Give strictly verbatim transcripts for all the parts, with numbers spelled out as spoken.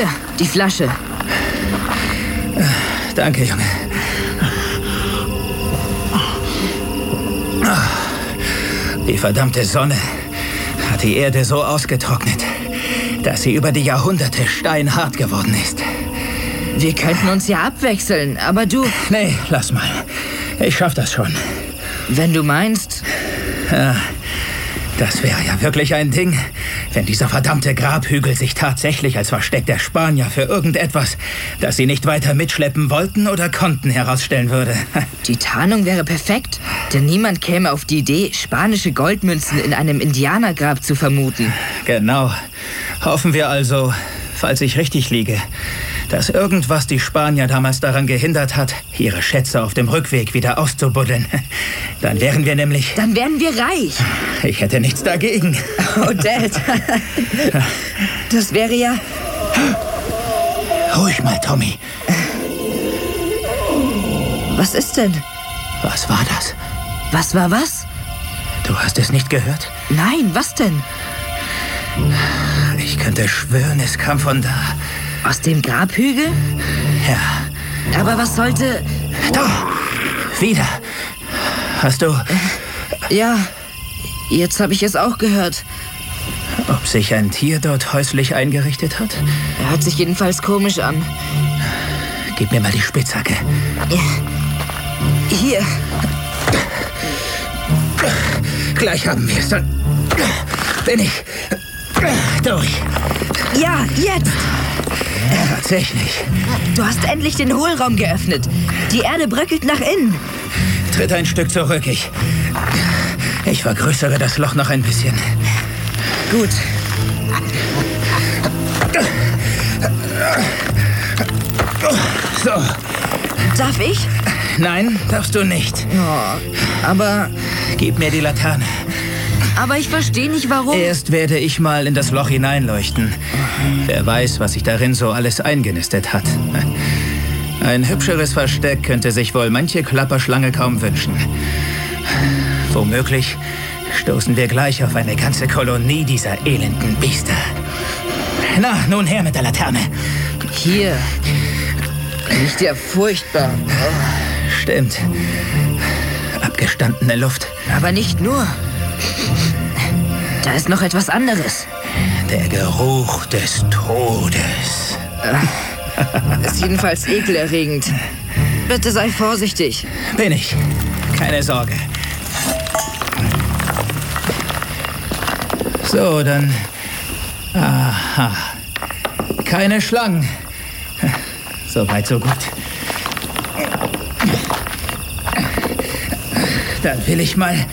Hier, die Flasche. Danke, Junge. Die verdammte Sonne hat die Erde so ausgetrocknet, dass sie über die Jahrhunderte steinhart geworden ist. Wir könnten uns ja abwechseln, aber du... Nee, lass mal. Ich schaff das schon. Wenn du meinst... Ja, das wäre ja wirklich ein Ding, wenn dieser verdammte Grabhügel sich tatsächlich als Versteck der Spanier für irgendetwas, das sie nicht weiter mitschleppen wollten oder konnten, herausstellen würde. Die Tarnung wäre perfekt, denn niemand käme auf die Idee, spanische Goldmünzen in einem Indianergrab zu vermuten. Genau. Hoffen wir also, falls ich richtig liege, dass irgendwas die Spanier damals daran gehindert hat, ihre Schätze auf dem Rückweg wieder auszubuddeln. Dann wären wir nämlich... Dann wären wir reich. Ich hätte nichts dagegen. Oh, Dad. Das wäre ja... Ruhig mal, Tommy. Was ist denn? Was war das? Was war was? Du hast es nicht gehört? Nein, was denn? Ich könnte schwören, es kam von da. Aus dem Grabhügel? Ja. Aber was sollte... Da! Wieder! Hast du... Ja, jetzt habe ich es auch gehört. Ob sich ein Tier dort häuslich eingerichtet hat? Er hört sich jedenfalls komisch an. Gib mir mal die Spitzhacke. Hier. Gleich haben wir es. Dann bin ich durch. Ja, jetzt! Tatsächlich. Du hast endlich den Hohlraum geöffnet. Die Erde bröckelt nach innen. Tritt ein Stück zurück. Ich, ich vergrößere das Loch noch ein bisschen. Gut. So. Darf ich? Nein, darfst du nicht. Oh, aber... Gib mir die Laterne. Aber ich verstehe nicht, warum... Erst werde ich mal in das Loch hineinleuchten. Wer weiß, was sich darin so alles eingenistet hat. Ein hübscheres Versteck könnte sich wohl manche Klapperschlange kaum wünschen. Womöglich stoßen wir gleich auf eine ganze Kolonie dieser elenden Biester. Na, nun her mit der Laterne. Hier. Riecht ja furchtbar. Stimmt. Abgestandene Luft. Aber nicht nur. Da ist noch etwas anderes. Der Geruch des Todes. Ist jedenfalls ekelerregend. Bitte sei vorsichtig. Bin ich. Keine Sorge. So, dann... Aha. Keine Schlangen. So weit, so gut. Dann will ich mal...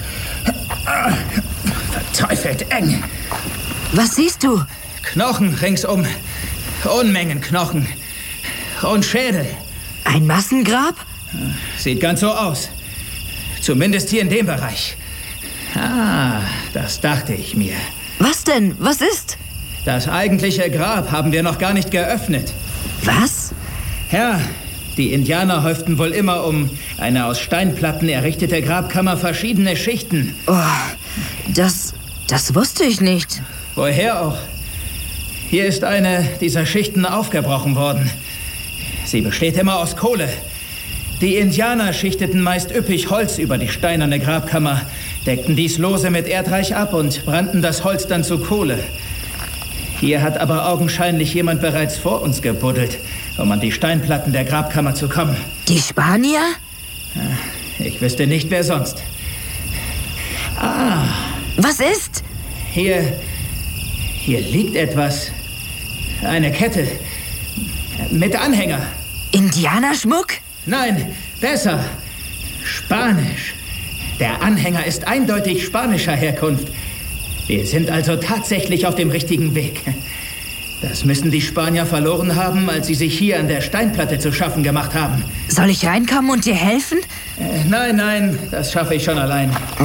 Verteufelt eng. Was siehst du? Knochen ringsum. Unmengen Knochen. Und Schädel. Ein Massengrab? Sieht ganz so aus. Zumindest hier in dem Bereich. Ah, das dachte ich mir. Was denn? Was ist? Das eigentliche Grab haben wir noch gar nicht geöffnet. Was? Ja, die Indianer häuften wohl immer um eine aus Steinplatten errichtete Grabkammer verschiedene Schichten. Oh, das... das wusste ich nicht. Woher auch? Hier ist eine dieser Schichten aufgebrochen worden. Sie besteht immer aus Kohle. Die Indianer schichteten meist üppig Holz über die steinerne Grabkammer, deckten dies lose mit Erdreich ab und brannten das Holz dann zu Kohle. Hier hat aber augenscheinlich jemand bereits vor uns gebuddelt, um an die Steinplatten der Grabkammer zu kommen. Die Spanier? Ich wüsste nicht, wer sonst. Ah. Was ist? Hier, hier liegt etwas. Eine Kette. Mit Anhänger. Indianerschmuck? Nein, besser. Spanisch. Der Anhänger ist eindeutig spanischer Herkunft. Wir sind also tatsächlich auf dem richtigen Weg. Das müssen die Spanier verloren haben, als sie sich hier an der Steinplatte zu schaffen gemacht haben. Soll ich reinkommen und dir helfen? Äh, nein, nein, das schaffe ich schon allein. Oh.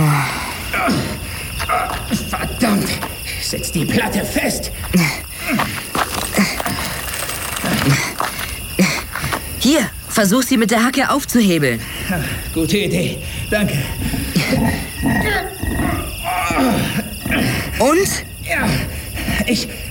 Oh, verdammt! Setz die Platte fest! Hier, versuch sie mit der Hacke aufzuhebeln. Gute Idee, danke. Und? Ja, ich...